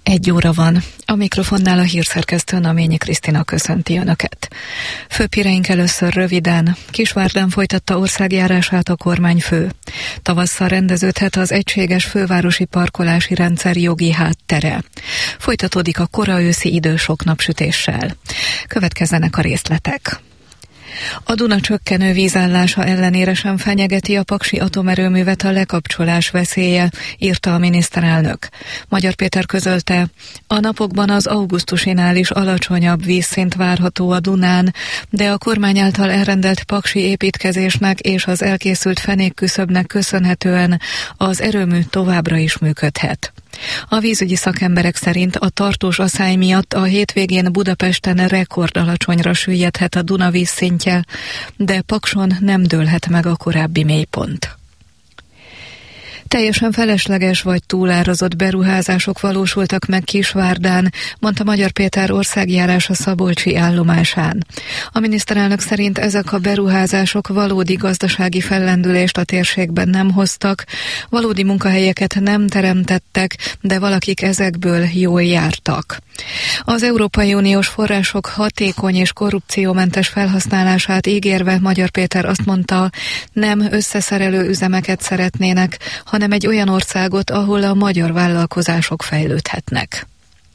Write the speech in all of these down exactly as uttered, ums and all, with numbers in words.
Egy óra van. A mikrofonnál a hírszerkesztő Naményi Krisztina köszönti Önöket. Főbb híreink először röviden. Kisvárdán folytatta országjárását a kormányfő. Tavasszal rendeződhet az egységes fővárosi parkolási rendszer jogi háttere. Folytatódik a kora őszi idő sok napsütéssel. Következzenek a részletek. A Duna csökkenő vízállása ellenére sem fenyegeti a paksi atomerőművet a lekapcsolás veszélye, írta a miniszterelnök. Magyar Péter közölte, a napokban az augusztusinál is alacsonyabb vízszint várható a Dunán, de a kormány által elrendelt paksi építkezésnek és az elkészült fenékküszöbnek köszönhetően az erőmű továbbra is működhet. A vízügyi szakemberek szerint a tartós aszály miatt a hétvégén Budapesten rekordalacsonyra süllyedhet a Duna vízszintje, de Pakson nem dőlhet meg a korábbi mélypont. Teljesen felesleges vagy túlárazott beruházások valósultak meg Kisvárdán, mondta Magyar Péter országjárása Szabolcsi állomásán. A miniszterelnök szerint ezek a beruházások valódi gazdasági fellendülést a térségben nem hoztak, valódi munkahelyeket nem teremtettek, de valakik ezekből jól jártak. Az Európai Uniós források hatékony és korrupciómentes felhasználását ígérve Magyar Péter azt mondta, nem összeszerelő üzemeket szeretnének, hanem egy olyan országot, ahol a magyar vállalkozások fejlődhetnek.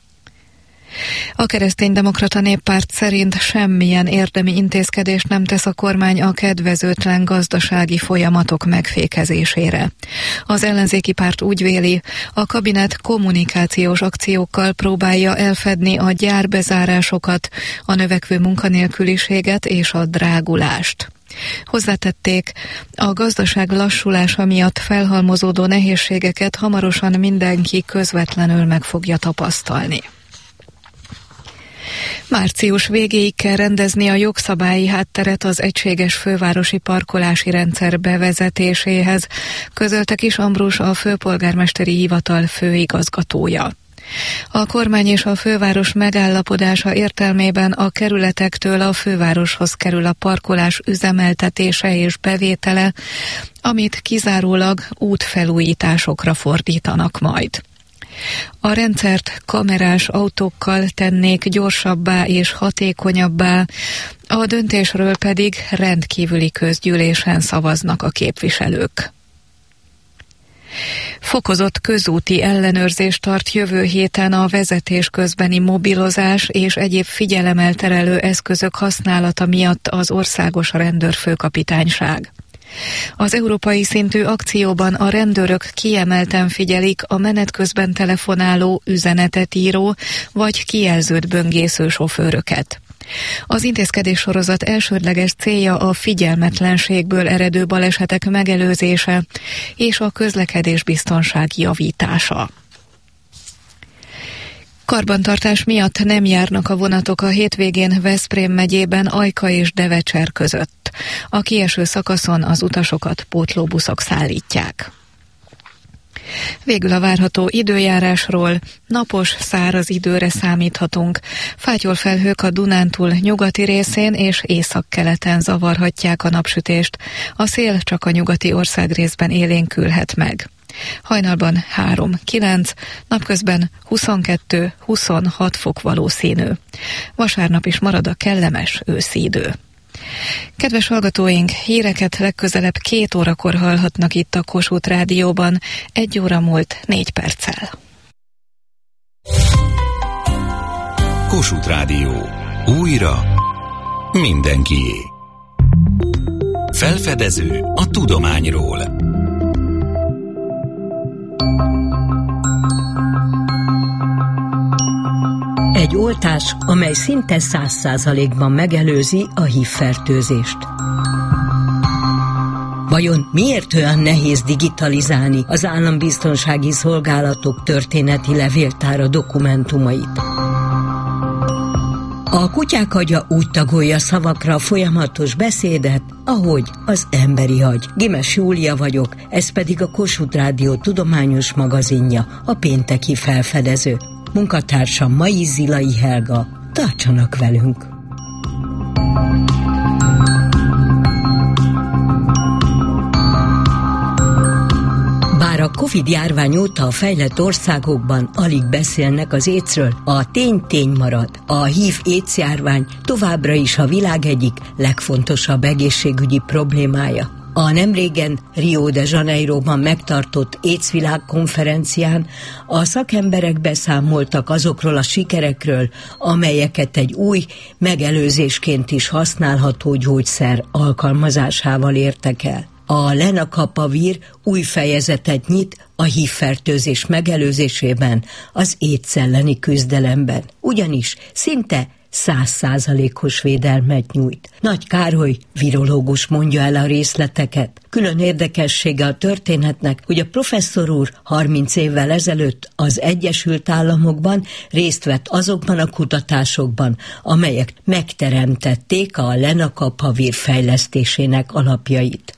A Kereszténydemokrata Néppárt szerint semmilyen érdemi intézkedést nem tesz a kormány a kedvezőtlen gazdasági folyamatok megfékezésére. Az ellenzéki párt úgy véli, a kabinet kommunikációs akciókkal próbálja elfedni a gyárbezárásokat, a növekvő munkanélküliséget és a drágulást. Hozzátették, a gazdaság lassulása miatt felhalmozódó nehézségeket hamarosan mindenki közvetlenül meg fogja tapasztalni. Március végéig kell rendezni a jogszabályi hátteret az egységes fővárosi parkolási rendszer bevezetéséhez, közölte Kis Ambrus, a főpolgármesteri hivatal főigazgatója. A kormány és a főváros megállapodása értelmében a kerületektől a fővároshoz kerül a parkolás üzemeltetése és bevétele, amit kizárólag útfelújításokra fordítanak majd. A rendszert kamerás autókkal tennék gyorsabbá és hatékonyabbá, a döntésről pedig rendkívüli közgyűlésen szavaznak a képviselők. Fokozott közúti ellenőrzést tart jövő héten a vezetés közbeni mobilozás és egyéb figyelemelterelő eszközök használata miatt az országos rendőrfőkapitányság. Az európai szintű akcióban a rendőrök kiemelten figyelik a menet közben telefonáló, üzenetet író vagy kijelzőt böngésző sofőröket. Az intézkedés sorozat elsődleges célja a figyelmetlenségből eredő balesetek megelőzése és a közlekedés biztonság javítása. Karbantartás miatt nem járnak a vonatok a hétvégén Veszprém megyében Ajka és Devecser között. A kieső szakaszon az utasokat pótlóbuszok szállítják. Végül a várható időjárásról. Napos, száraz időre számíthatunk. Fátyolfelhők a Dunántúl nyugati részén és északkeleten zavarhatják a napsütést. A szél csak a nyugati országrészben élénkülhet meg. Hajnalban három kilenc, napközben huszonkettő-huszonhat fok valószínű. Vasárnap is marad a kellemes őszi idő. Kedves hallgatóink, híreket legközelebb két órakor hallhatnak itt a Kossuth Rádióban, egy óra múlt négy perccel. Kossuth Rádió. Újra mindenkié. Felfedező a tudományról. Egy oltás, amely szinte száz százalékban megelőzi a hívfertőzést. Vajon miért olyan nehéz digitalizálni az állambiztonsági szolgálatok történeti levéltára dokumentumait? A kutyák agya úgy tagolja szavakra a folyamatos beszédet, ahogy az emberi agy. Gimes Júlia vagyok, ez pedig a Kossuth Rádió tudományos magazinja, a pénteki felfedező. Munkatársam Mai Zilai Helga. Tartsanak velünk! Bár a Covid-járvány óta a fejlett országokban alig beszélnek az éidzről, a tény tény marad. A hív-éidsz járvány továbbra is a világ egyik legfontosabb egészségügyi problémája. A nemrégen Rio de Janeiroban megtartott éidsz világkonferencián a szakemberek beszámoltak azokról a sikerekről, amelyeket egy új, megelőzésként is használható gyógyszer alkalmazásával értek el. A lenacapavir új fejezetet nyit a hívfertőzés megelőzésében, az éidsz elleni küzdelemben, ugyanis szinte száz százalékos védelmet nyújt. Nagy Károly virológus mondja el a részleteket. Külön érdekessége a történetnek, hogy a professzor úr harminc évvel ezelőtt az Egyesült Államokban részt vett azokban a kutatásokban, amelyek megteremtették a lenacapavir fejlesztésének alapjait.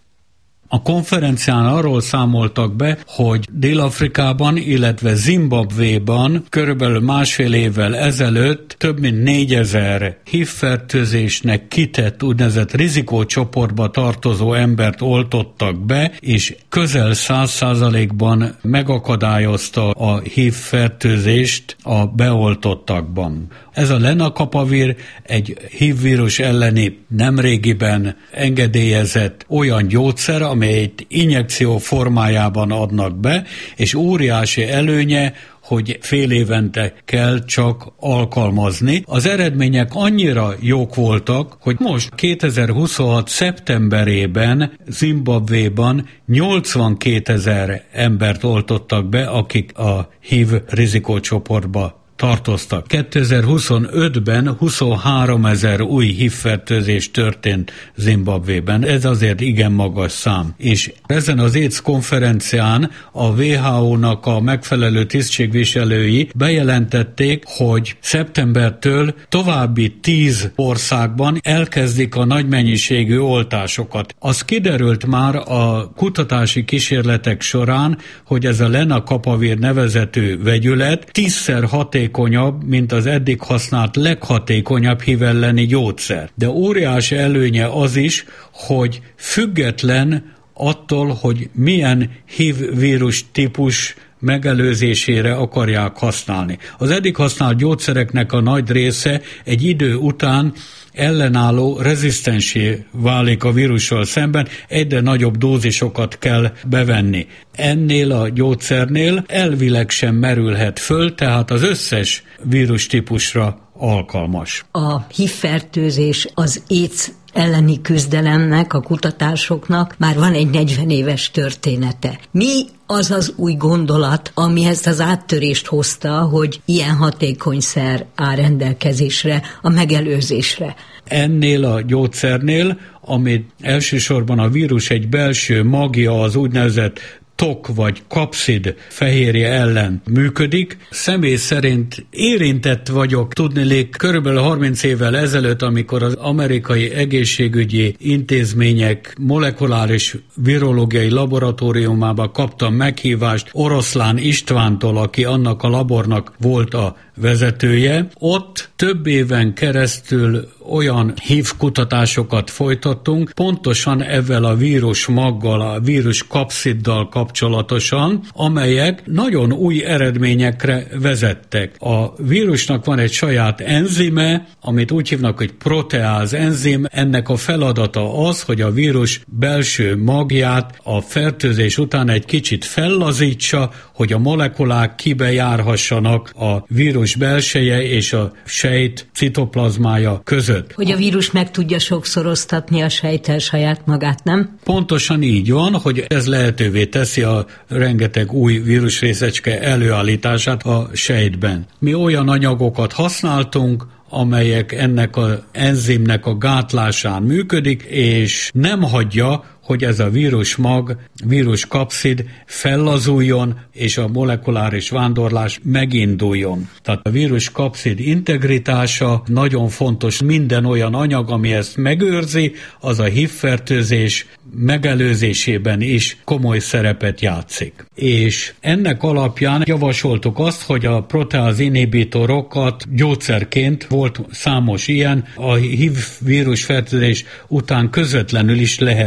A konferencián arról számoltak be, hogy Dél-Afrikában, illetve Zimbabvéban körülbelül másfél évvel ezelőtt több mint négyezer hívfertőzésnek kitett úgynevezett rizikócsoportba tartozó embert oltottak be, és közel száz százalékban megakadályozta a hívfertőzést a beoltottakban. Ez a lenacapavir egy hívvírus elleni nemrégiben engedélyezett olyan gyógyszer, amelyet injekció formájában adnak be, és óriási előnye, hogy fél évente kell csak alkalmazni. Az eredmények annyira jók voltak, hogy most kétezer-huszonhat szeptemberében Zimbabvéban nyolcvankétezer embert oltottak be, akik a hív rizikócsoportba tartoztak. kétezer-huszonötben huszonháromezer új hívfertőzés történt Zimbabvében. Ez azért igen magas szám. És ezen az éidsz konferencián a dupla vé há ó-nak a megfelelő tisztségviselői bejelentették, hogy szeptembertől további tíz országban elkezdik a nagy mennyiségű oltásokat. Az kiderült már a kutatási kísérletek során, hogy ez a lenacapavir nevezetű vegyület tízszer hatékonyabb, mint az eddig használt leghatékonyabb hív elleni gyógyszer. De óriási előnye az is, hogy független attól, hogy milyen hívvírus típus megelőzésére akarják használni. Az eddig használt gyógyszereknek a nagy része egy idő után ellenálló, rezisztensé válik a vírussal szemben, egyre nagyobb dózisokat kell bevenni. Ennél a gyógyszernél elvileg sem merülhet föl, tehát az összes vírustípusra alkalmas. A hívfertőzés az éidsz elleni küzdelemnek, a kutatásoknak már van egy negyven éves története. Mi az az új gondolat, ami ezt az áttörést hozta, hogy ilyen hatékony szer áll rendelkezésre a megelőzésre? Ennél a gyógyszernél, amit elsősorban a vírus egy belső magja, az úgynevezett tok vagy kapszid fehérje ellen működik. Személy szerint érintett vagyok, tudniillik, körülbelül harminc évvel ezelőtt, amikor az amerikai egészségügyi intézmények molekuláris virológiai laboratóriumába kaptam meghívást Oroszlán Istvántól, aki annak a labornak volt a vezetője. Ott több éven keresztül olyan hívkutatásokat folytattunk, pontosan ezzel a vírus maggal, a vírus kapsziddal kapcsolatosan, amelyek nagyon új eredményekre vezettek. A vírusnak van egy saját enzime, amit úgy hívnak, hogy proteáz enzim. Ennek a feladata az, hogy a vírus belső magját a fertőzés után egy kicsit fellazítsa, hogy a molekulák kibejárhassanak a vírus belseje és a sejt citoplazmája között. Hogy a vírus meg tudja sokszoroztatni a sejttel saját magát, nem? Pontosan így van, hogy ez lehetővé teszi a rengeteg új vírusrészecske előállítását a sejtben. Mi olyan anyagokat használtunk, amelyek ennek az enzimnek a gátlásán működik, és nem hagyja, hogy ez a vírusmag, víruskapszid fellazuljon, és a molekuláris vándorlás meginduljon. Tehát a víruskapszid integritása nagyon fontos. Minden olyan anyag, ami ezt megőrzi, az a hívfertőzés megelőzésében is komoly szerepet játszik. És ennek alapján javasoltuk azt, hogy a proteáz inhibitorokat gyógyszerként, volt számos ilyen, a hív vírusfertőzés után közvetlenül is lehet használni.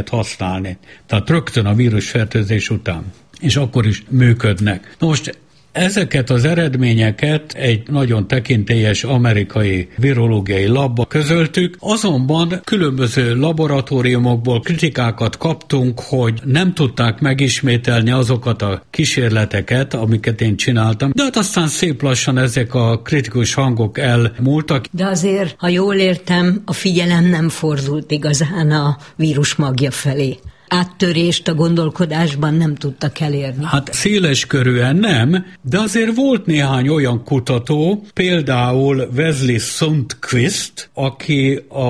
használni. Tehát rögtön a vírusfertőzés után. És akkor is működnek. Most ezeket az eredményeket egy nagyon tekintélyes amerikai virológiai labba közöltük, azonban különböző laboratóriumokból kritikákat kaptunk, hogy nem tudták megismételni azokat a kísérleteket, amiket én csináltam, de hát aztán szép lassan ezek a kritikus hangok elmúltak. De azért, ha jól értem, a figyelem nem fordult igazán a vírus magja felé. Áttörést a gondolkodásban nem tudtak elérni. Hát széles körűen nem, de azért volt néhány olyan kutató, például Wesley Sundquist, aki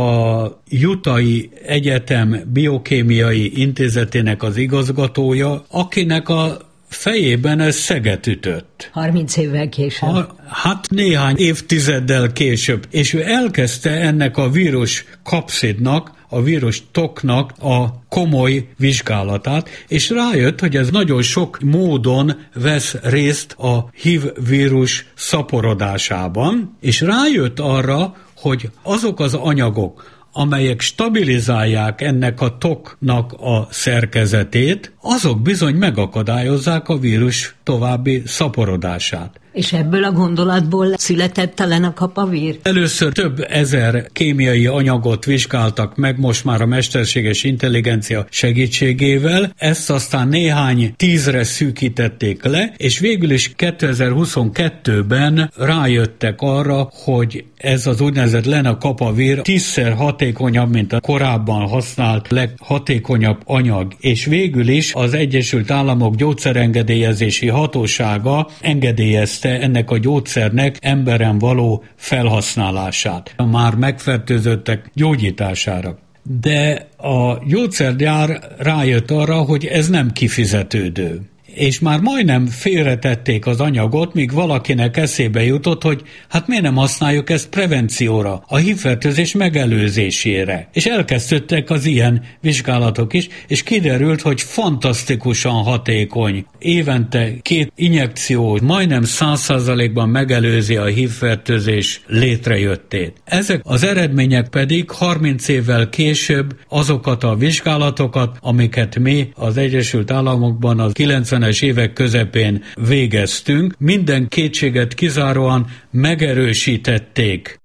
a Utah-i Egyetem biokémiai intézetének az igazgatója, akinek a fejében ez szeget ütött. harminc évvel később. Ha, hát néhány évtizeddel később. És ő elkezdte ennek a vírus kapszidnak, a vírus toknak a komoly vizsgálatát, és rájött, hogy ez nagyon sok módon vesz részt a hív vírus szaporodásában, és rájött arra, hogy azok az anyagok, amelyek stabilizálják ennek a toknak a szerkezetét, azok bizony megakadályozzák a vírus további szaporodását. És ebből a gondolatból született talán a kapavír? Először több ezer kémiai anyagot vizsgáltak meg, most már a mesterséges intelligencia segítségével, ezt aztán néhány tízre szűkítették le, és végül is kétezer-huszonkettőben rájöttek arra, hogy ez az úgynevezett lenakapavír tízszer hatékonyabb, mint a korábban használt leghatékonyabb anyag, és végül is az Egyesült Államok gyógyszerengedélyezési hatósága engedélyezte ennek a gyógyszernek emberen való felhasználását, a már megfertőzöttek gyógyítására. De a gyógyszergyár rájött arra, hogy ez nem kifizetődő. És már majdnem félretették az anyagot, míg valakinek eszébe jutott, hogy hát miért nem használjuk ezt prevencióra, a hívfertőzés megelőzésére. És elkezdődtek az ilyen vizsgálatok is, és kiderült, hogy fantasztikusan hatékony. Évente két injekció majdnem száz százalékban megelőzi a hívfertőzés létrejöttét. Ezek az eredmények pedig harminc évvel később azokat a vizsgálatokat, amiket mi az Egyesült Államokban a kilencvenes évek közepén végeztünk, minden kétséget kizáróan megerősítették